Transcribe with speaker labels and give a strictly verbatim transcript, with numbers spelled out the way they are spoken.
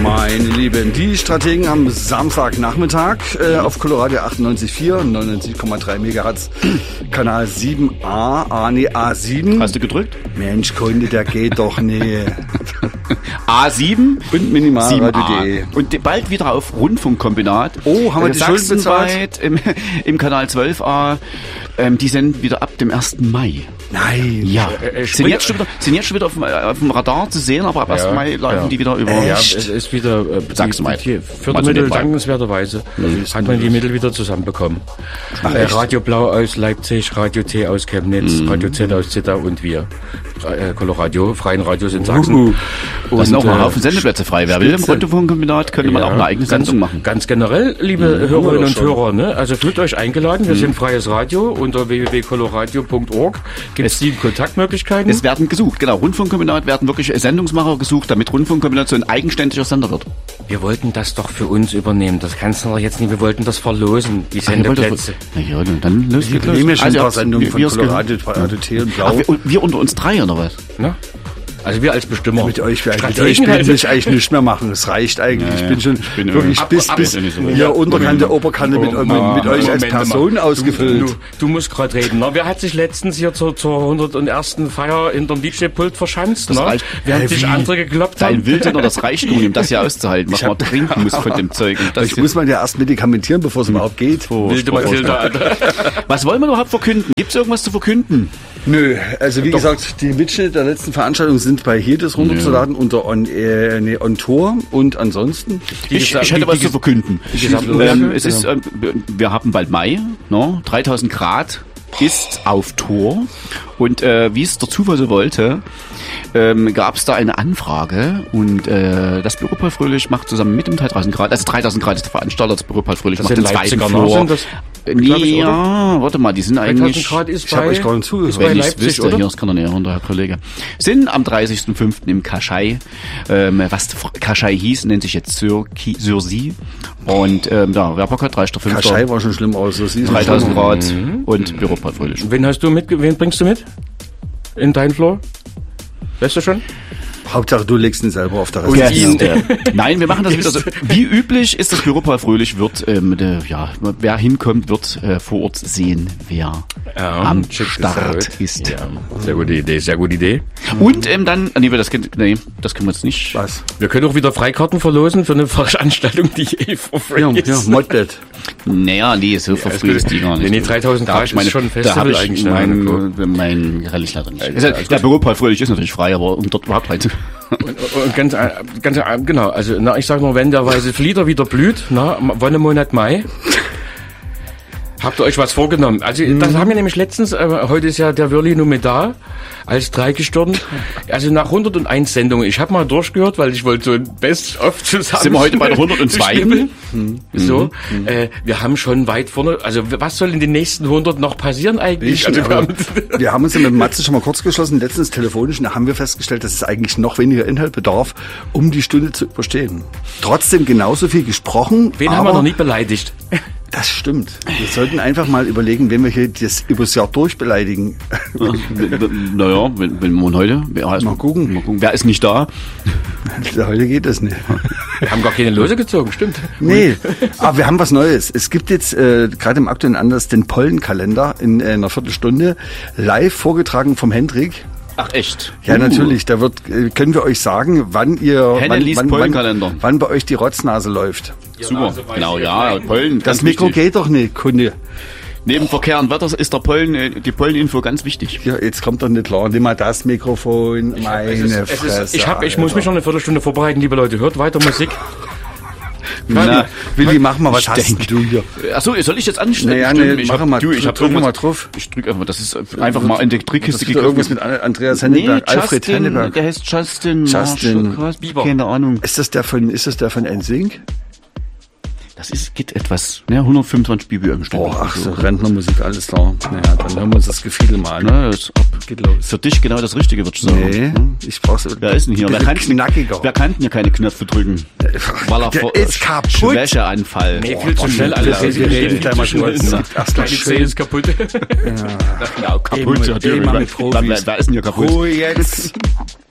Speaker 1: Meine Lieben, die Strategen am Samstagnachmittag äh, auf Coloradio achtundneunzig Komma vier, neunundneunzig Komma drei Megahertz, Kanal sieben a, ah, nee, A sieben.
Speaker 2: Hast du gedrückt?
Speaker 1: Mensch, Kunde, der geht doch nicht.
Speaker 2: A sieben
Speaker 1: und minimalradio punkt de.
Speaker 2: Und bald wieder auf Rundfunkkombinat.
Speaker 1: Oh, haben wir die Schulden bezahlt?
Speaker 2: Im, im Kanal zwölf a. Ähm, die sind wieder ab dem ersten Mai.
Speaker 1: Nein.
Speaker 2: Ja. Äh, sind, jetzt schon wieder, sind jetzt schon wieder auf dem, auf dem Radar zu sehen, aber ab ersten Ja, Mai laufen ja. die wieder über.
Speaker 3: Ja, es ist wieder äh,
Speaker 2: Sag's mal.
Speaker 3: Die Fördermittel dankenswerterweise mhm. hat man die Mittel wieder zusammenbekommen. Ach, äh, Radio Blau aus Leipzig, Radio T aus Chemnitz, mhm. Radio Z aus Zittau und wir. Äh, Coloradio, freien Radios in Sachsen.
Speaker 2: Uh, und da sind auch noch ein Haufen Sendeplätze frei. Wer will im Rundfunkkombinat, könnte ja, man auch eine eigene
Speaker 3: ganz,
Speaker 2: Sendung machen.
Speaker 3: Ganz generell, liebe mhm, Hörerinnen und Hörer, ne? Also fühlt euch eingeladen. Wir mhm. sind freies Radio. Unter w w w punkt coloradio punkt org gibt es die Kontaktmöglichkeiten.
Speaker 2: Es werden gesucht, genau. Rundfunkkombinat werden wirklich Sendungsmacher gesucht, damit Rundfunkkombinat so ein eigenständiger Sender wird.
Speaker 3: Wir wollten das doch für uns übernehmen. Das kannst du doch jetzt nicht. Wir wollten das verlosen, die Sendeplätze.
Speaker 2: Na ja, dann löst
Speaker 1: wir nehmen ja schon also, ein paar Sendungen von Coloradio, Radio T und Blau.
Speaker 2: Ach, wir, wir unter uns drei oder was?
Speaker 3: Na? Also wir als Bestimmer.
Speaker 1: Mit euch, mit euch will ich eigentlich nichts mehr machen. Es reicht eigentlich. Ja, ja. Ich bin schon ich bin wirklich ab, bis, ab, bis ab, so ja, Unterkante, Moment. Oberkante mit, mit, mit euch als Person ausgefüllt.
Speaker 3: Du, du, du musst gerade reden. Ne? Wer hat sich letztens hier zur, zur hundertersten Feier in der D J-Pult verschanzt? Ne? Reicht, während sich andere gekloppt haben.
Speaker 2: Dein Wildner, das reicht nun, um das hier auszuhalten, was man trinken muss von dem Zeug.
Speaker 1: Das, das muss man ja erst medikamentieren, bevor es überhaupt geht.
Speaker 2: Oh, Wilde Mathilda. Was wollen wir überhaupt verkünden? Gibt es irgendwas zu verkünden?
Speaker 1: Nö, also wie Doch. gesagt, die Mitschnitte der letzten Veranstaltung sind bei jedes runterzuladen ja. unter on, äh, nee, on Tour und ansonsten.
Speaker 2: Ich, ich hätte was zu verkünden. Ähm, es ist, äh, wir haben bald Mai, no? dreitausend Grad ist auf Tour und äh, wie es der Zufall so wollte, ähm, gab es da eine Anfrage und äh, das Büro Paul Fröhlich macht zusammen mit dem dreitausend Grad, also dreitausend Grad ist der Veranstalter, das Büro Paul Fröhlich das macht den zweiten Floor. Nee, ja, warte mal, die sind eigentlich...
Speaker 3: Grad ist
Speaker 1: ich habe euch gerade zugehört.
Speaker 2: Wenn ich es wüsste, hier ist keiner näher runter, Herr Kollege. Sind am dreißigsten fünften im Kaschai, ähm, was Kaschai hieß, nennt sich jetzt Sursi. Und ähm, da, wer Bock hat, dreißigsten fünften
Speaker 1: Kaschai war schon schlimm aus, Sursi.
Speaker 2: dreitausend Grad mhm. und Büro Paul Fröhlich.
Speaker 3: Wen hast du mit, wen bringst du mit? In dein Floor? Weißt du schon?
Speaker 1: Hauptsache, du legst ihn selber auf der
Speaker 2: Rest. Ihn, äh, nein, wir machen das wieder so. Wie üblich ist das Büro Paul Fröhlich, wird, ähm, de, ja, wer hinkommt, wird äh, vor Ort sehen, wer ja, am Start ist.
Speaker 3: Ja, sehr gute Idee, sehr gute Idee.
Speaker 2: Und ähm, dann, nee, das, nee, das können wir jetzt nicht.
Speaker 3: Was? Wir können auch wieder Freikarten verlosen für eine Veranstaltung, die eh for free
Speaker 1: ja,
Speaker 3: ist.
Speaker 1: Ja, Modbet.
Speaker 2: Naja, nee, so for free ist die gar nicht.
Speaker 3: Nee, nee, dreitausend Grad ist meine, schon Festival
Speaker 2: da habe ich
Speaker 3: eigentlich.
Speaker 2: Mein, mein Relish leider nicht. Also, der Büro Paul Fröhlich ist natürlich frei, aber um dort überhaupt rein zu
Speaker 3: und, und ganz, ganz, genau, also, na, ich sag nur, wenn der weiße Flieder wieder blüht, na, Wonnemonat Mai, habt ihr euch was vorgenommen? Also, mhm. das haben wir nämlich letztens, äh, heute ist ja der Wörli nur mit da, als Dreigestirn. Also nach hunderteins Sendungen. Ich habe mal durchgehört, weil ich wollte so ein Best-of zusammen.
Speaker 2: Sind wir heute bei der hundertzwei?
Speaker 3: Mhm. So, mhm. Äh, wir haben schon weit vorne, also was soll in den nächsten hundert noch passieren eigentlich? Also,
Speaker 1: wir, haben, wir haben uns ja mit Matze schon mal kurz geschlossen, letztens telefonisch, und da haben wir festgestellt, dass es eigentlich noch weniger Inhalt bedarf, um die Stunde zu überstehen. Trotzdem genauso viel gesprochen.
Speaker 3: Wen haben wir noch nie beleidigt?
Speaker 1: Das stimmt. Wir sollten einfach mal überlegen, wenn wir hier das übers Jahr durchbeleidigen.
Speaker 2: Naja, wenn, wenn man heute... Wer ist,
Speaker 1: mal, gucken.
Speaker 2: mal gucken. Wer ist nicht da?
Speaker 1: Heute geht das nicht.
Speaker 3: Wir haben gar keine Lose gezogen, stimmt.
Speaker 1: Nee, aber wir haben was Neues. Es gibt jetzt äh, gerade im aktuellen Anlass den Pollenkalender in äh, einer Viertelstunde live vorgetragen vom Hendrik.
Speaker 2: Ach echt?
Speaker 1: Ja, uh. natürlich. Da wird, können wir euch sagen, wann ihr,
Speaker 2: Henne
Speaker 1: wann,
Speaker 2: liest
Speaker 1: wann,
Speaker 2: Pollenkalender.
Speaker 1: Wann, wann bei euch die Rotznase läuft.
Speaker 2: Ja, super. Nase genau, ja, Pollen.
Speaker 1: Das Mikro wichtig. Geht doch nicht, Kunde.
Speaker 2: Neben Verkehr und Wetter ist der Pollen, die Polleninfo ganz wichtig.
Speaker 1: Ja, jetzt kommt doch nicht klar. Nimm mal das Mikrofon, ich meine es ist, es Fresse.
Speaker 3: Ist, ich hab, ich muss mich noch eine Viertelstunde vorbereiten, liebe Leute. Hört weiter Musik.
Speaker 1: Na, Willi, mach mal, was hast denn du hier?
Speaker 2: Achso, soll ich jetzt anstellen?
Speaker 1: Naja, nee, mach mal, du, ich hab drück mal drauf.
Speaker 2: Ich drück einfach, das ist einfach mal in der Trickkiste
Speaker 1: gekommen. Irgendwas mit Andreas Henneberg, nee, Alfred
Speaker 2: Justin,
Speaker 1: Henneberg.
Speaker 2: Der heißt Justin,
Speaker 1: Justin
Speaker 2: Bieber. Keine Ahnung.
Speaker 1: Ist das der von, ist das der von N Sync?
Speaker 2: Das ist, geht etwas, ne, hundertfünfundzwanzig B P M bestimmt.
Speaker 1: Oh, ach so, Rentnermusik, alles klar. Naja, dann hören wir uns das Gefiedel mal an.
Speaker 2: Na, das ab. Geht los. Für dich genau das Richtige, würdest du sagen.
Speaker 1: Nee, ich brauch's.
Speaker 2: Wer ist denn hier? Wer kann, knackiger. Wer kann denn hier keine Knöpfe drücken? Weil er
Speaker 1: der
Speaker 2: vor,
Speaker 1: ist kaputt.
Speaker 2: Schwächeanfall.
Speaker 3: Nee, viel zu schnell alles.
Speaker 1: Wir reden gleich mal drüber.
Speaker 3: Deine Zeh ist kaputt.
Speaker 2: Ja. Genau, kaputt.
Speaker 1: Wer ist denn hier kaputt?
Speaker 2: Ruhe jetzt.